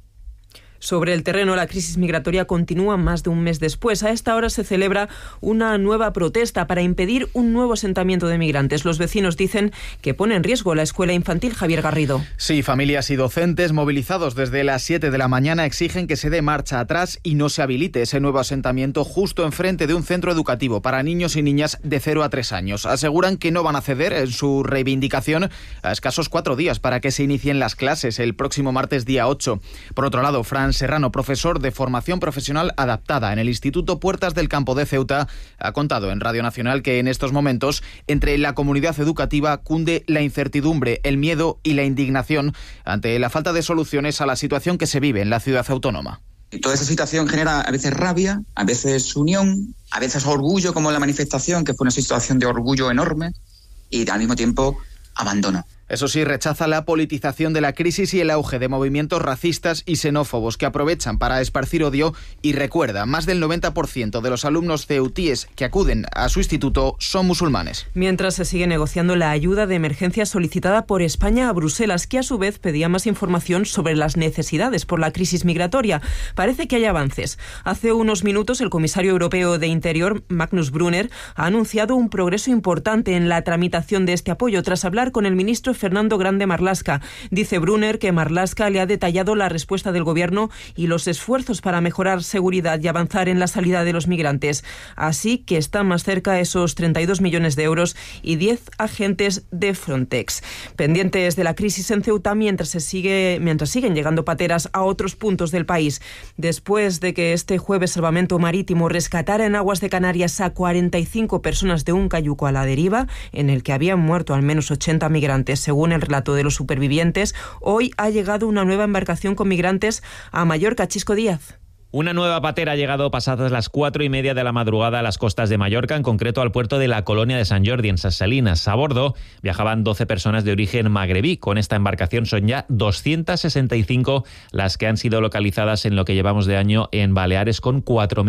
Sobre el terreno, la crisis migratoria continúa más de un mes después. A esta hora se celebra una nueva protesta para impedir un nuevo asentamiento de migrantes. Los vecinos dicen que pone en riesgo la escuela infantil. Javier Garrido. Sí, familias y docentes movilizados desde las 7 de la mañana exigen que se dé marcha atrás y no se habilite ese nuevo asentamiento justo enfrente de un centro educativo para niños y niñas de 0 a 3 años. Aseguran que no van a ceder en su reivindicación a escasos 4 días para que se inicien las clases el próximo martes día 8. Por otro lado, Fran Serrano, profesor de formación profesional adaptada en el Instituto Puertas del Campo de Ceuta, ha contado en Radio Nacional que en estos momentos entre la comunidad educativa cunde la incertidumbre, el miedo y la indignación ante la falta de soluciones a la situación que se vive en la ciudad autónoma. Y toda esa situación genera a veces rabia, a veces unión, a veces orgullo, como en la manifestación, que fue una situación de orgullo enorme, y al mismo tiempo abandono. Eso sí, rechaza la politización de la crisis y el auge de movimientos racistas y xenófobos que aprovechan para esparcir odio y recuerda, más del 90% de los alumnos ceutíes que acuden a su instituto son musulmanes. Mientras se sigue negociando la ayuda de emergencia solicitada por España a Bruselas, que a su vez pedía más información sobre las necesidades por la crisis migratoria. Parece que hay avances. Hace unos minutos el comisario europeo de Interior, Magnus Brunner, ha anunciado un progreso importante en la tramitación de este apoyo tras hablar con el ministro Fernando Grande Marlaska. Dice Brunner que Marlaska le ha detallado la respuesta del Gobierno y los esfuerzos para mejorar seguridad y avanzar en la salida de los migrantes. Así que están más cerca esos 32 millones de euros y 10 agentes de Frontex. Pendientes de la crisis en Ceuta mientras siguen llegando pateras a otros puntos del país. Después de que este jueves Salvamento Marítimo rescatara en aguas de Canarias a 45 personas de un cayuco a la deriva, en el que habían muerto al menos 80 migrantes, según el relato de los supervivientes, hoy ha llegado una nueva embarcación con migrantes a Mallorca. Chisco Díaz. Una nueva patera ha llegado pasadas las 4:30 de la madrugada a las costas de Mallorca, en concreto al puerto de la Colonia de Sant Jordi, en Ses Salines. A bordo viajaban 12 personas de origen magrebí. Con esta embarcación son ya 265 las que han sido localizadas en lo que llevamos de año en Baleares, con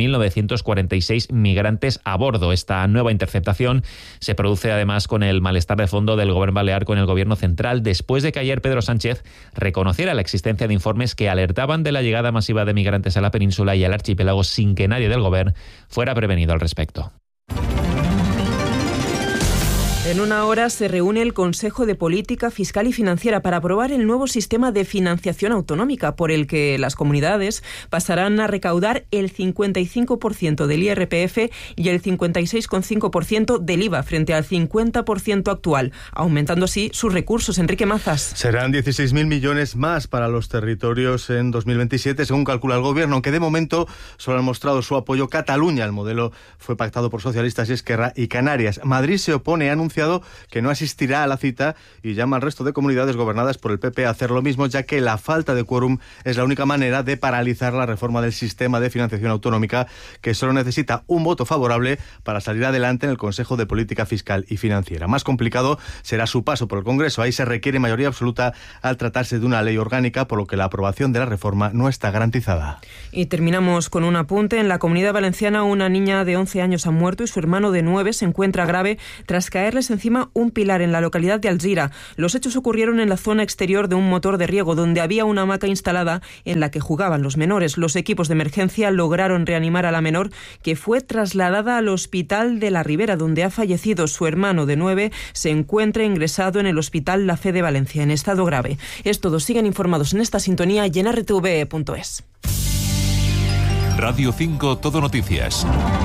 4.946 migrantes a bordo. Esta nueva interceptación se produce además con el malestar de fondo del Gobierno balear con el Gobierno central, después de que ayer Pedro Sánchez reconociera la existencia de informes que alertaban de la llegada masiva de migrantes a la península y al archipiélago sin que nadie del Gobierno fuera prevenido al respecto. En una hora se reúne el Consejo de Política Fiscal y Financiera para aprobar el nuevo sistema de financiación autonómica, por el que las comunidades pasarán a recaudar el 55% del IRPF y el 56,5% del IVA frente al 50% actual, aumentando así sus recursos. Enrique Mazas. Serán 16.000 millones más para los territorios en 2027, según calcula el Gobierno, aunque de momento solo han mostrado su apoyo Cataluña. El modelo fue pactado por socialistas y Esquerra y Canarias. Madrid se opone, ha anunciado que no asistirá a la cita y llama al resto de comunidades gobernadas por el PP a hacer lo mismo, ya que la falta de quórum es la única manera de paralizar la reforma del sistema de financiación autonómica, que solo necesita un voto favorable para salir adelante en el Consejo de Política Fiscal y Financiera. Más complicado será su paso por el Congreso. Ahí se requiere mayoría absoluta al tratarse de una ley orgánica, por lo que la aprobación de la reforma no está garantizada. Y terminamos con un apunte. En la Comunidad Valenciana, una niña de 11 años ha muerto y su hermano de 9 se encuentra grave tras caerles encima un pilar en la localidad de Alzira. Los hechos ocurrieron en la zona exterior de un motor de riego, donde había una hamaca instalada en la que jugaban los menores. Los equipos de emergencia lograron reanimar a la menor, que fue trasladada al Hospital de la Ribera, donde ha fallecido. Su hermano de 9 se encuentra ingresado en el Hospital La Fe de Valencia en estado grave. Es todo. Sigan informados en esta sintonía y en rtv.es. Radio 5 Todo Noticias.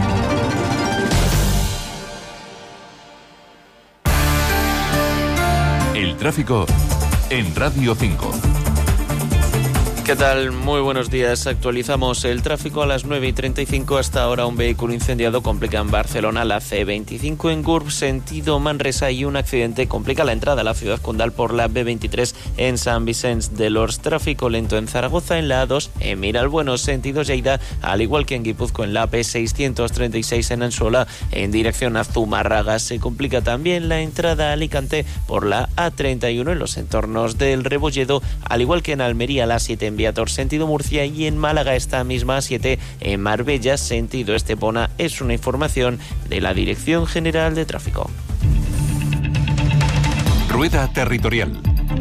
El tráfico en Radio 5. ¿Qué tal? Muy buenos días. Actualizamos el tráfico a las 9:35. Hasta ahora un vehículo incendiado complica en Barcelona la C25 en Gurb, sentido Manresa, y un accidente complica la entrada a la ciudad condal por la B23 en Sant Vicenç de los. Tráfico lento en Zaragoza en la A2 en Miralbueno, sentido Lleida, al igual que en Guipúzcoa en la P636 en Ansola en dirección a Zumárraga. Se complica también la entrada a Alicante por la A31 en los entornos del Rebolledo, al igual que en Almería la 7 en Viator, sentido Murcia, y en Málaga esta misma 7 en Marbella, sentido Estepona. Es una información de la Dirección General de Tráfico. Rueda Territorial.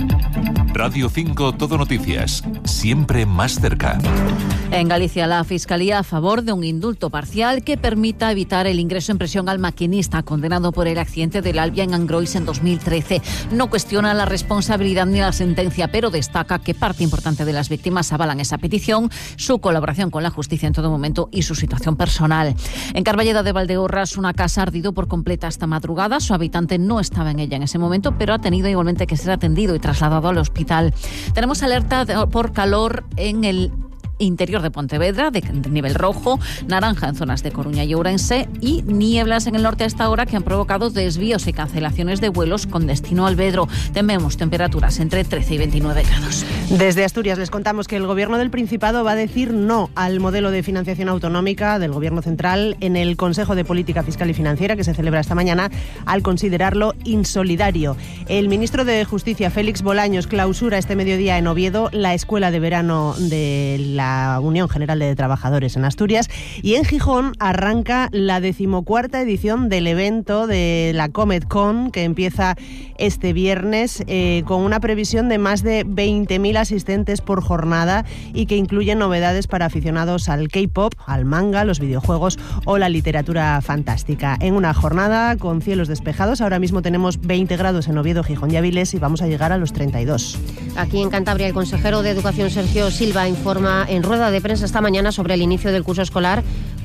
Radio 5 Todo Noticias, siempre más cerca. En Galicia, la Fiscalía a favor de un indulto parcial que permita evitar el ingreso en prisión al maquinista condenado por el accidente del Albia en Angrois en 2013. No cuestiona la responsabilidad ni la sentencia, pero destaca que parte importante de las víctimas avalan esa petición, su colaboración con la justicia en todo momento y su situación personal. En Carballeda de Valdeorras, una casa ha ardido por completa esta madrugada. Su habitante no estaba en ella en ese momento, pero ha tenido igualmente que ser atendido y trasladado al hospital. Tenemos alerta por calor en el interior de Pontevedra, de nivel rojo, naranja en zonas de Coruña y Ourense, y nieblas en el norte a esta hora que han provocado desvíos y cancelaciones de vuelos con destino al Vedro. Tenemos temperaturas entre 13 y 29 grados. Desde Asturias les contamos que el Gobierno del Principado va a decir no al modelo de financiación autonómica del Gobierno central en el Consejo de Política Fiscal y Financiera, que se celebra esta mañana, al considerarlo insolidario. El ministro de Justicia, Félix Bolaños, clausura este mediodía en Oviedo la escuela de verano de la Unión General de Trabajadores en Asturias, y en Gijón arranca la 14ª edición del evento de la CometCon, que empieza este viernes con una previsión de más de 20.000 asistentes por jornada y que incluye novedades para aficionados al K-pop, al manga, los videojuegos o la literatura fantástica. En una jornada con cielos despejados, ahora mismo tenemos 20 grados en Oviedo, Gijón y Avilés y vamos a llegar a los 32. Aquí en Cantabria, el consejero de Educación, Sergio Silva, informa en rueda de prensa esta mañana sobre el inicio del curso escolar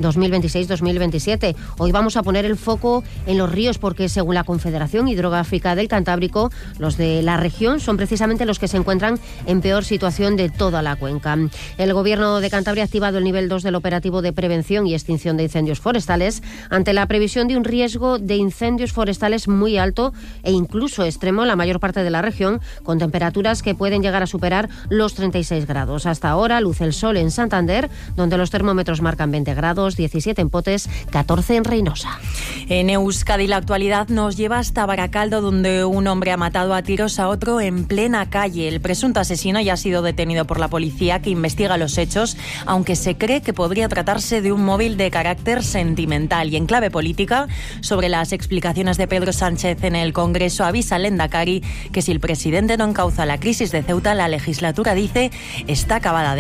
2026-2027. Hoy vamos a poner el foco en los ríos porque, según la Confederación Hidrográfica del Cantábrico, los de la región son precisamente los que se encuentran en peor situación de toda la cuenca. El Gobierno de Cantabria ha activado el nivel 2 del operativo de prevención y extinción de incendios forestales ante la previsión de un riesgo de incendios forestales muy alto e incluso extremo en la mayor parte de la región, con temperaturas que pueden llegar a superar los 36 grados. Hasta ahora luce el sol en Santander, donde los termómetros marcan 20 grados, 17 en Potes, 14 en Reynosa. En Euskadi la actualidad nos lleva hasta Baracaldo, donde un hombre ha matado a tiros a otro en plena calle. El presunto asesino ya ha sido detenido por la policía, que investiga los hechos, aunque se cree que podría tratarse de un móvil de carácter sentimental. Y en clave política, sobre las explicaciones de Pedro Sánchez en el Congreso, avisa el Lehendakari que si el presidente no encauza la crisis de Ceuta, la legislatura, dice, está acabada. Declaraciones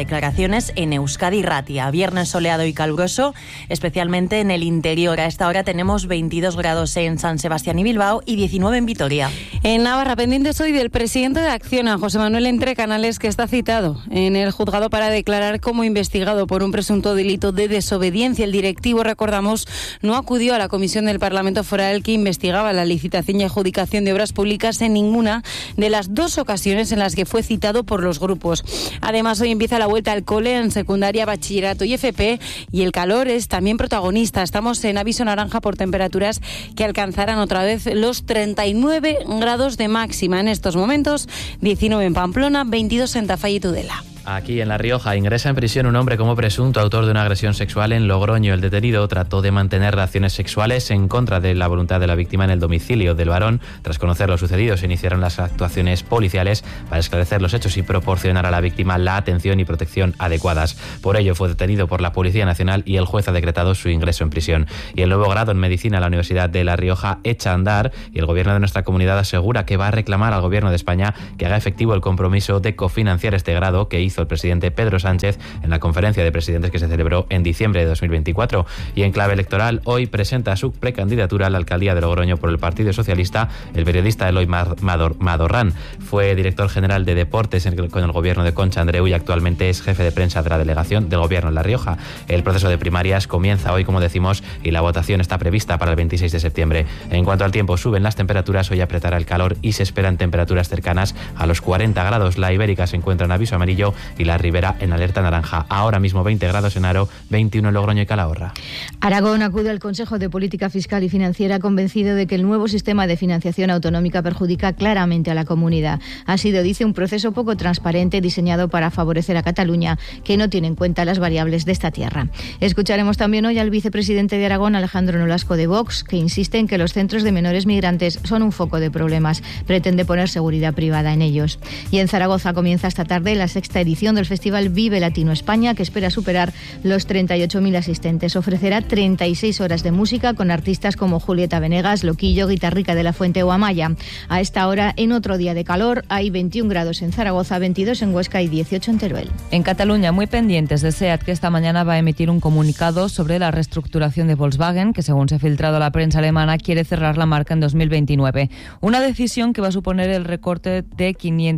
precipitaciones en Euskadi y Ratia. Viernes soleado y caluroso, especialmente en el interior. A esta hora tenemos 22 grados en San Sebastián y Bilbao y 19 en Vitoria. En Navarra, pendientes hoy del presidente de Acciona, José Manuel Entrecanales, que está citado en el juzgado para declarar como investigado por un presunto delito de desobediencia. El directivo, recordamos, no acudió a la comisión del Parlamento Foral que investigaba la licitación y adjudicación de obras públicas en ninguna de las dos ocasiones en las que fue citado por los grupos. Además, hoy empieza la vuelta al cole en secundaria, bachillerato y FP, y el calor es también protagonista. Estamos en aviso naranja por temperaturas que alcanzarán otra vez los 39 grados de máxima en estos momentos, 19 en Pamplona, 22 en Tafalla y Tudela. Aquí en La Rioja ingresa en prisión un hombre como presunto autor de una agresión sexual en Logroño. El detenido trató de mantener relaciones sexuales en contra de la voluntad de la víctima en el domicilio del varón. Tras conocer lo sucedido, se iniciaron las actuaciones policiales para esclarecer los hechos y proporcionar a la víctima la atención y protección adecuadas. Por ello fue detenido por la Policía Nacional y el juez ha decretado su ingreso en prisión. Y el nuevo grado en medicina a la Universidad de La Rioja echa a andar y el gobierno de nuestra comunidad asegura que va a reclamar al gobierno de España que haga efectivo el compromiso de cofinanciar este grado que hizo el presidente Pedro Sánchez en la conferencia de presidentes que se celebró en diciembre de 2024. Y en clave electoral, hoy presenta su precandidatura a la alcaldía de Logroño por el Partido Socialista el periodista Eloy Madorrán. Fue director general de deportes con el gobierno de Concha Andreu y actualmente es jefe de prensa de la delegación del gobierno en La Rioja. El proceso de primarias comienza hoy, como decimos, y la votación está prevista para el 26 de septiembre. En cuanto al tiempo, suben las temperaturas, hoy apretará el calor y se esperan temperaturas cercanas a los 40 grados. La Ibérica se encuentra en aviso amarillo y la Ribera en alerta naranja. Ahora mismo 20 grados en Haro, 21 en Logroño y Calahorra. Aragón acude al Consejo de Política Fiscal y Financiera convencido de que el nuevo sistema de financiación autonómica perjudica claramente a la comunidad. Ha sido, dice, un proceso poco transparente diseñado para favorecer a Cataluña, que no tiene en cuenta las variables de esta tierra. Escucharemos también hoy al vicepresidente de Aragón, Alejandro Nolasco de Vox, que insiste en que los centros de menores migrantes son un foco de problemas. Pretende poner seguridad privada en ellos. Y en Zaragoza comienza esta tarde la sexta edición del Festival Vive Latino España, que espera superar los 38.000 asistentes. Ofrecerá 36 horas de música con artistas como Julieta Venegas, Loquillo, Guitarrica de la Fuente o Amaya. A esta hora, en otro día de calor, hay 21 grados en Zaragoza, 22 en Huesca y 18 en Teruel. En Cataluña, muy pendientes de SEAT, que esta mañana va a emitir un comunicado sobre la reestructuración de Volkswagen, que según se ha filtrado a la prensa alemana, quiere cerrar la marca en 2029. Una decisión que va a suponer el recorte de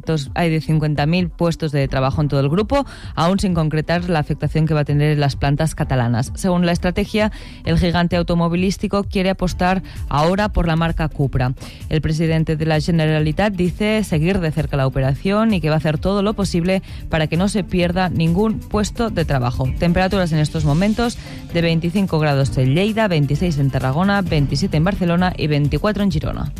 50.000 puestos de trabajo en todo el grupo, aún sin concretar la afectación que va a tener en las plantas catalanas. Según la estrategia, el gigante automovilístico quiere apostar ahora por la marca Cupra. El presidente de la Generalitat dice seguir de cerca la operación y que va a hacer todo lo posible para que no se pierda ningún puesto de trabajo. Temperaturas en estos momentos de 25 grados en Lleida, 26 en Tarragona, 27 en Barcelona y 24 en Girona.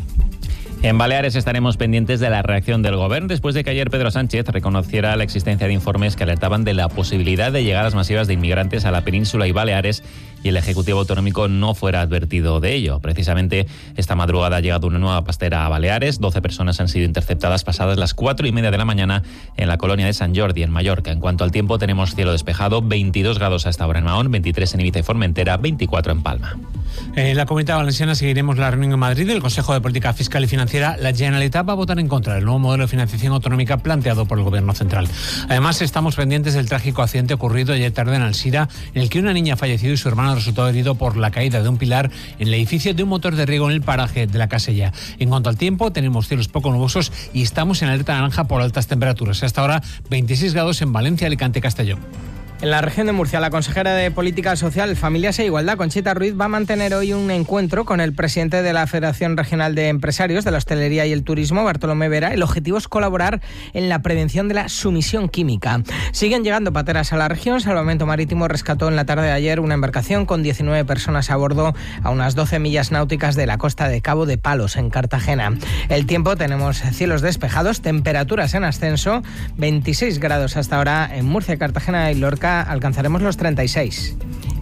En Baleares estaremos pendientes de la reacción del Gobierno después de que ayer Pedro Sánchez reconociera la existencia de informes que alertaban de la posibilidad de llegadas masivas de inmigrantes a la península y Baleares y el Ejecutivo Autonómico no fuera advertido de ello. Precisamente esta madrugada ha llegado una nueva pastera a Baleares. 12 personas han sido interceptadas pasadas las 4:30 de la mañana en la colonia de Sant Jordi, en Mallorca. En cuanto al tiempo, tenemos cielo despejado, 22 grados hasta ahora en Mahón, 23 en Ibiza y Formentera, 24 en Palma. En la Comunidad Valenciana seguiremos la reunión en Madrid del Consejo de Política Fiscal y Financiera. La Generalitat va a votar en contra del nuevo modelo de financiación autonómica planteado por el Gobierno central. Además, estamos pendientes del trágico accidente ocurrido ayer tarde en Alsira, en el que una niña ha fallecido y su hermano resultó herido por la caída de un pilar en el edificio de un motor de riego en el paraje de la Casella. En cuanto al tiempo, tenemos cielos poco nubosos y estamos en alerta naranja por altas temperaturas. Hasta ahora, 26 grados en Valencia, Alicante y Castellón. En la región de Murcia, la consejera de Política Social, Familias e Igualdad, Conchita Ruiz, va a mantener hoy un encuentro con el presidente de la Federación Regional de Empresarios de la Hostelería y el Turismo, Bartolomé Vera. El objetivo es colaborar en la prevención de la sumisión química. Siguen llegando pateras a la región. Salvamento Marítimo rescató en la tarde de ayer una embarcación con 19 personas a bordo a unas 12 millas náuticas de la costa de Cabo de Palos, en Cartagena. El tiempo, tenemos cielos despejados, temperaturas en ascenso, 26 grados hasta ahora en Murcia, Cartagena y Lorca. Alcanzaremos los 36.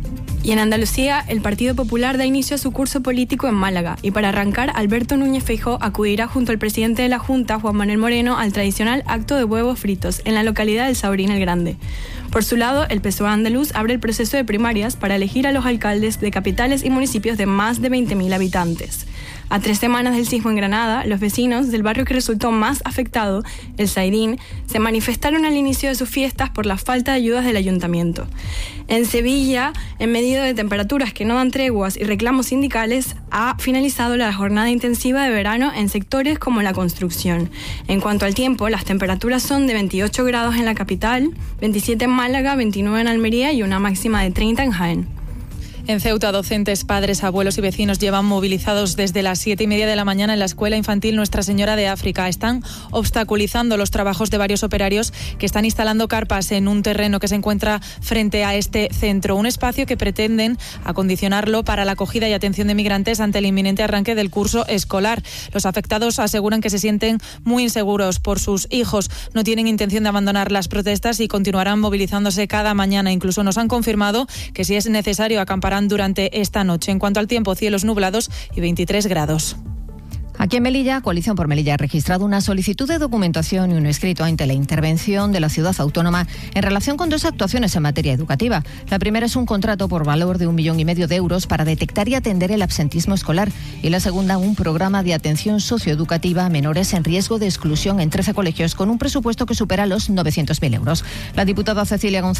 Y en Andalucía, el Partido Popular da inicio a su curso político en Málaga y para arrancar, Alberto Núñez Feijóo acudirá junto al presidente de la Junta, Juan Manuel Moreno, al tradicional acto de huevos fritos en la localidad del Saurín el Grande. Por su lado, el PSOE andaluz abre el proceso de primarias para elegir a los alcaldes de capitales y municipios de más de 20.000 habitantes. A 3 semanas del sismo en Granada, los vecinos del barrio que resultó más afectado, el Zaidín, se manifestaron al inicio de sus fiestas por la falta de ayudas del ayuntamiento. En Sevilla, en medio de temperaturas que no dan treguas y reclamos sindicales, ha finalizado la jornada intensiva de verano en sectores como la construcción. En cuanto al tiempo, las temperaturas son de 28 grados en la capital, 27 en Málaga, 29 en Almería y una máxima de 30 en Jaén. En Ceuta, docentes, padres, abuelos y vecinos llevan movilizados desde las 7:30 de la mañana en la escuela infantil Nuestra Señora de África. Están obstaculizando los trabajos de varios operarios que están instalando carpas en un terreno que se encuentra frente a este centro. Un espacio que pretenden acondicionarlo para la acogida y atención de migrantes ante el inminente arranque del curso escolar. Los afectados aseguran que se sienten muy inseguros por sus hijos. No tienen intención de abandonar las protestas y continuarán movilizándose cada mañana. Incluso nos han confirmado que si es necesario acamparán durante esta noche. En cuanto al tiempo, cielos nublados y 23 grados. Aquí en Melilla, Coalición por Melilla ha registrado una solicitud de documentación y un escrito ante la intervención de la ciudad autónoma en relación con 2 actuaciones en materia educativa. La primera es un contrato por valor de 1,5 millones de euros para detectar y atender el absentismo escolar, y la segunda un programa de atención socioeducativa a menores en riesgo de exclusión en 13 colegios con un presupuesto que supera los 900.000 euros. La diputada Cecilia González